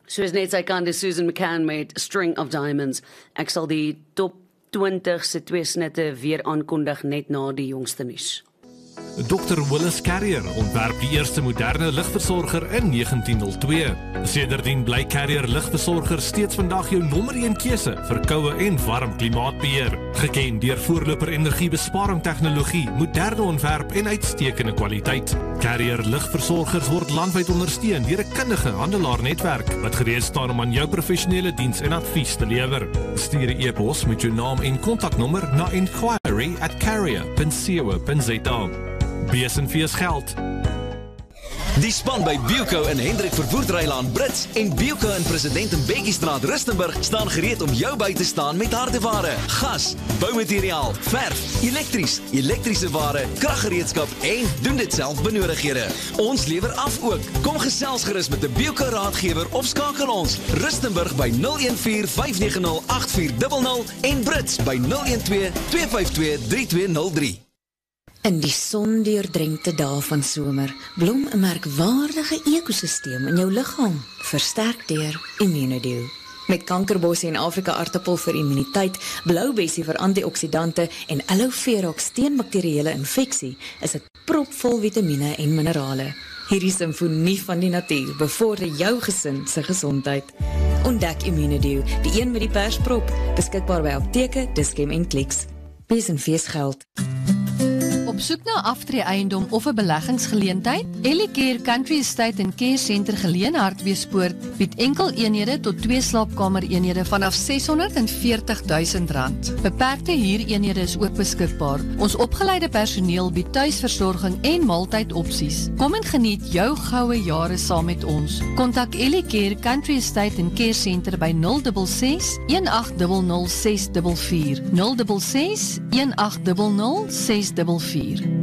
Soos net sy kande Susan McCann met String of Diamonds. Ek sal die top 20 se twee snitte weer aankondig net na die jongste nuus. Dr. Willis Carrier ontwerp die eerste moderne ligversorger in 1902. Sedertdien bly Carrier ligversorger steeds vandag jou nommer 1 keuse vir koue en warm klimaatbeheer. Geken deur voorloper energiebesparing tegnologie, moderne ontwerp en uitstekende kwaliteit. Carrier ligversorgers word landwyd ondersteun deur 'n kundige handelaarnetwerk wat gereed staan om aan jou professionele diens en advies te lewer. Stuur 'n e-pos met jou naam en kontaknommer na inquiry@carrier.co.za. BSNV's geld. Die span by Bioko in Hendrik Vervoerdrylaan Brits en Bioko in President Mbeki-straat Rustenburg staan gereed om jou by te staan met hardeware, gas, boumateriaal, verf, elektrische ware, kraggereedskap en doen dit self benodighede. Ons lewer af ook. Kom gesels gerus met 'n Bioko raadgewer of skakel ons Rustenburg by 014-590-8400 en Brits by 012-252-3203. In die sondeurdrenkte dae van somer blom 'n merkwaardige ekosisteem in jou liggaam, versterk deur Immunodew. Met kankerbossie en Afrika aartappel vir immuniteit, bloubessie vir antioksidante en aloe vera teen bakterieële infeksie, is dit propvol vitamiene en minerale. Hierdie simfonie van die natuur bevorder jou gesin se gesondheid. Ontdek Immunodew, die een met die persprop, beskikbaar by apteke, Dischem en Clicks. BSNV's geld. Op soek na aftreeeiendom of 'n beleggingsgeleentheid? Ellicare Country Estate en Care Center Geleen Hartbeespoort bied enkel eenhede tot 2 slaapkamer eenhede vanaf R640.000. Beperkte huureenhede is ook beskikbaar. Ons opgeleide personeel bied tuisversorging en maaltydopsies. Kom en geniet jou goue jare saam met ons. Kontak Ellicare Country Estate en Care Center by 066 1800 644 066 1800 644.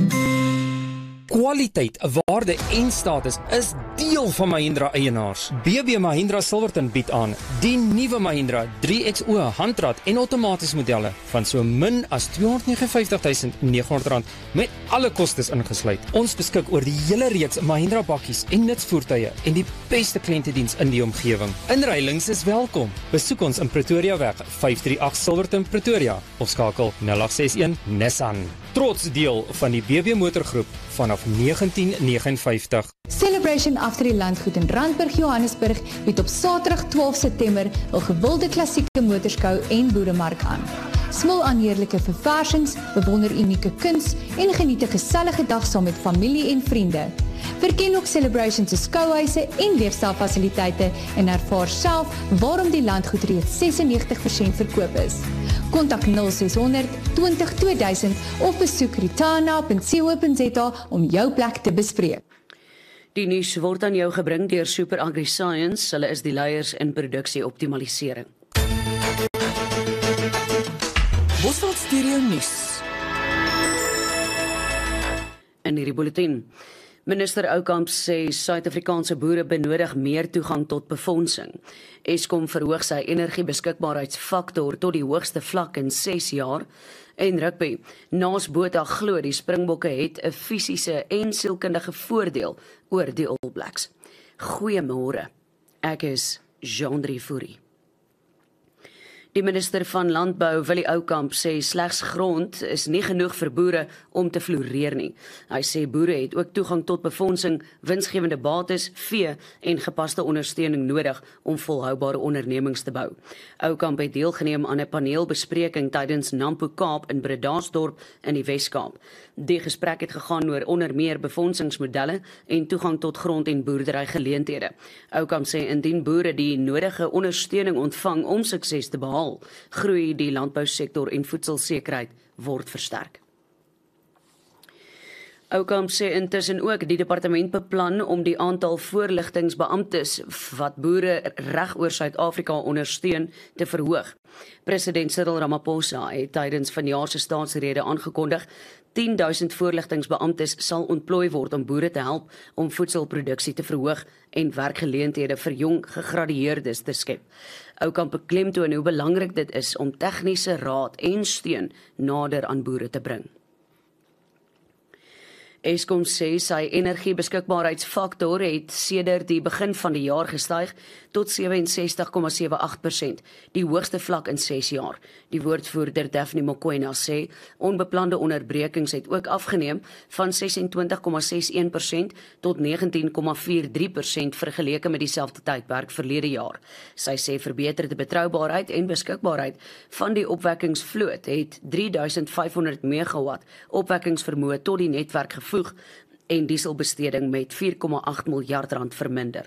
Kwaliteit, waarde en status is deel van Mahindra eienaars. BB Mahindra Silverton bied aan die nuwe Mahindra 3XO handrat en outomaties modelle van so min as R259.900 met alle kostes ingesluit. Ons beskik oor die hele reeks Mahindra bakkies en nutsvoertuie en die beste kliëntediens in die omgewing. Inruilings is welkom. Besoek ons in Pretoria weg 538 Silverton Pretoria of skakel 0861 Nissan. Trots deel van die BB Motorgroep vanaf 1959. Celebration After die Landgoed in Randburg, Johannesburg bied op Saterdag 12 September 'n gewilde klassieke motorskou en boeremark aan. Smul aan heerlike verversings, bewonder unieke kuns en geniet 'n gesellige dag saam met familie en vriende. Verken ook Celebration se skouhuise en leefstylfasiliteite en ervaar self waarom die landgoed reeds 96% verkoop is. Kontak 0600 20 2000 of besoek ritana.co.za om jou plek te bespreek. Die nuus word aan jou gebring deur Super AgriScience. Hulle is die leiers in produksie-optimalisering. Bosveld Stereo nuus. In hierdie bulletin. Minister Oukamp sê Suid-Afrikaanse boere benodig meer toegang tot befondsing. Eskom verhoog sy energiebeskikbaarheidsfaktor tot die hoogste vlak in 6 jaar. En rugby, Naas Botha glo die Springbokke het 'n fisiese en sielkundige voordeel oor die All Blacks. Goeiemôre. Ek is Jean-Drie Fourie. Die minister van Landbou, Willie Oukamp, sê slegs grond is nie genoeg vir boere om te floreer nie. Hy sê boere het ook toegang tot befondsing, winsgewende bates, vee en gepaste ondersteuning nodig om volhoubare ondernemings te bou. Oukamp het deelgeneem aan 'n paneelbespreking tydens Nampo Kaap in Bredasdorp in die Wes-Kaap. Die gesprek het gegaan oor onder meer befondsingsmodelle en toegang tot grond en boerderygeleenthede. Oukamp sê indien boere die nodige ondersteuning ontvang om sukses te behaal, groei die landbousektor en voedselsekerheid word versterk. Oukamp sê intussen ook die departement beplan om die aantal voorligtingsbeamptes wat boere reg oor Suid-Afrika ondersteun te verhoog. President Cyril Ramaphosa het tydens vanjaar se staatsrede aangekondig 10,000 voorligtingsbeamptes sal ontplooi word om boere te help om voedselproduksie te verhoog en werkgeleenthede vir jong gegradueerdes te skep. Oukamp beklemtoon hoe belangrik dit is om tegniese raad en steun nader aan boere te bring. Eskom sê sy energiebeskikbaarheidsfaktor het sedert die begin van die jaar gestyg tot 67,78%, die hoogste vlak in 6 jaar. Die woordvoerder Daphne Mokoena sê onbeplande onderbrekings het ook afgeneem van 26,61% tot 19,43% vergeleke met dieselfde tydperk verlede jaar. Sy sê verbeterde betroubaarheid en beskikbaarheid van die opwekkingsvloot het 3500 megawatt opwekkingsvermoë tot die netwerk gevoeg en dieselbesteding met 4,8 miljard rand verminder.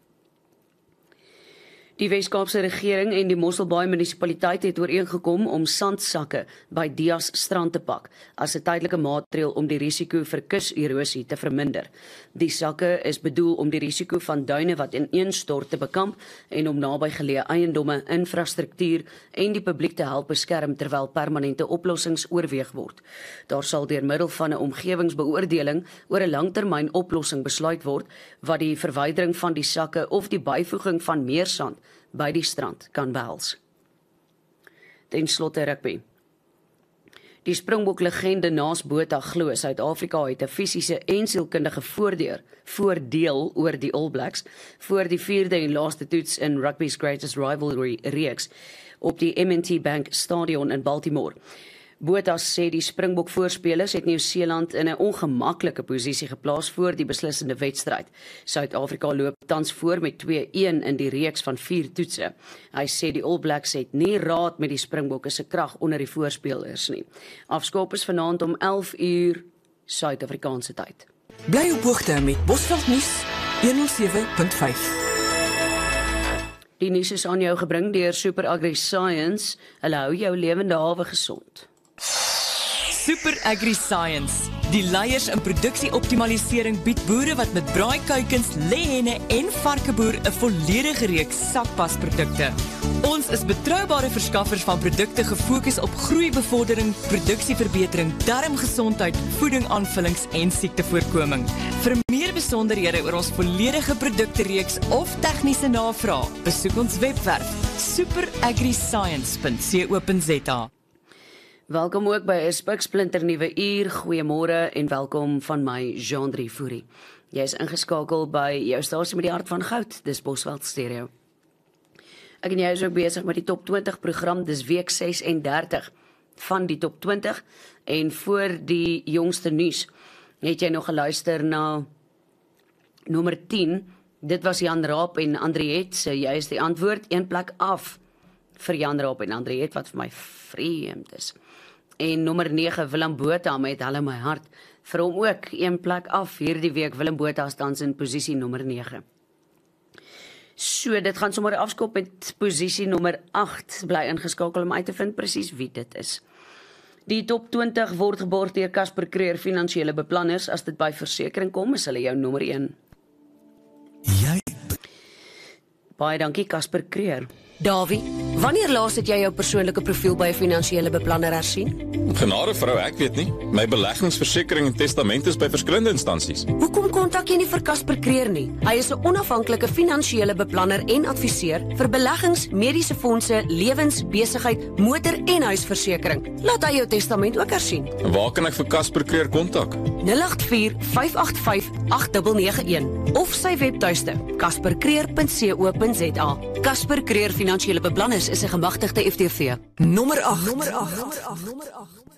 Die Wes-Kaapse regering en die Mosselbaai munisipaliteit het ooreengekom om sandsakke by Dias strand te pak as 'n tydelike maatreël om die risiko vir kuserosie te verminder. Die sakke is bedoel om die risiko van duine wat ineenstort te bekamp en om naby geleë eiendomme, infrastruktuur en die publiek te help beskerm terwyl permanente oplossings oorweeg word. Daar sal deur middel van 'n omgewingsbeoordeling oor 'n langtermyn oplossing besluit word wat die verwydering van die sakke of die byvoeging van meer sand by die strand kan behels. Ten slotte rugby. Die Springbok-legende Naas Botha glo Suid-Afrika het 'n fisiese en sielkundige voordeel oor die All Blacks voor die 4de en laaste toets in Rugby's Greatest Rivalry reeks op die M&T Bank Stadion in Baltimore. Botha sê die Springbok voorspelers het Nieu-Seeland in 'n ongemaklike posisie geplaas voor die beslissende wedstryd. Suid-Afrika loop tans voor met 2-1 in die reeks van 4 toetse. Hy sê die All Blacks het nie raad met die Springbokke se krag onder die voorspelers nie. Afskop is vanaand om 11 uur Suid-Afrikaanse tyd. Bly op hoogte met Bosveld Nuus 107.5. Die nuus is aan jou gebring deur Super Agri Science. Hulle hou jou lewende hawe gesond. Super Agri Science. Die leiers in produksieoptimalisering bied boere wat met braaikuikens, lêhenne en varkeboer 'n volledige reeks sakpasprodukte. Ons is betroubare verskaffers van produkte gefokus op groeibevordering, produksieverbetering, darmgesondheid, voedingaanvullings en siektevoorkoming. Vir meer besonderhede oor ons volledige produktereeks of tegniese navraag, besoek ons webwerf superagriscience.co.za. Welkom ook by 'n spiksplinternuwe uur. Goeiemôre en welkom van my, Jean-Drie Fourie. Jy is ingeskakel by jou stasie met die hart van goud, dis Bosveld Stereo. Ek en jy is ook besig met die Top 20 program, dis week 36 van die Top 20 en voor die jongste nuus het jy nog geluister na nommer 10, dit was Jan Raap en Andriet, so jy is die antwoord, 1 plek af vir Jan Raap en Andriet, wat vir my vreemd is. En nommer 9, Willem Botha met Hulle My Hart, vir hom ook 1 plek af hierdie week. Willem Botha tans in posisie nommer 9. So, dit gaan sommer afskop met posisie nommer 8, bly ingeskakel om uit te vind presies wie dit is. Die Top 20 word geborg deur Casper Creer Finansiële Beplanners. As dit by versekering kom, is hulle jou nommer 1. Baie dankie Casper Creer. Davie, wanneer laas het jy jou persoonlike profiel by 'n finansiële beplanner hersien? Genade vrou, ek weet nie. My beleggingsversekering en testament is by verskillende instansies. Hoekom kontak jy nie vir Casper Creer nie? Hy is 'n onafhanklike finansiële beplanner en adviseur vir beleggings, mediese fondse, lewens, besigheid, motor en huisversekering. Laat hy jou testament ook hersien. En waar kan ek vir Casper Creer kontak? 084-585-8991 of sy webtuiste caspercreer.co.za. Casper Creer Finansiële Beplanners is 'n gemagtigde FTV. Nommer 8.